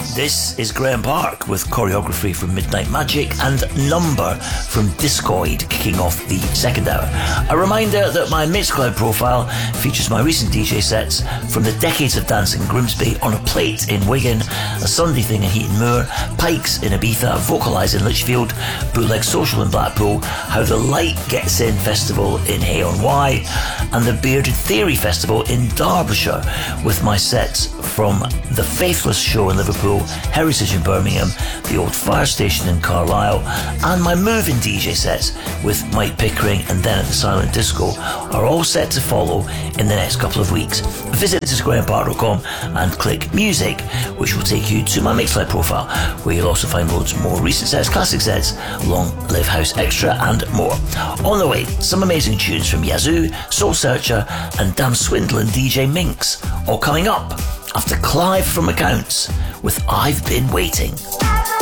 This is Graham Park with choreography from Midnight Magic and Number from Discoid kicking off the second hour. A reminder that my Mixcloud profile features my recent DJ sets from the Decades of Dance in Grimsby, On a Plate in Wigan, A Sunday Thing in Heaton Moor, Pikes in Ibiza, Vocalise in Lichfield, Bootleg Social in Blackpool, How the Light Gets In Festival in Hay-on-Wye, and the Bearded Theory Festival in Derbyshire, with my sets from the Faithless Show in Liverpool, Heritage in Birmingham, the Old Fire Station in Carlisle, and my Move-In DJ sets with Mike Pickering and Then at the Silent Disco are all set to follow in the next couple of weeks. Visit grahampark.com and click Music, which will take you to my Mixcloud profile, where you'll also find loads more recent sets, classic sets, Long Live House Extra and more. On the way, some amazing tunes from Yazoo, Soul Searcher and Damn Swindlin' DJ Minx, all coming up after Clive from Accounts with I've Been Waiting.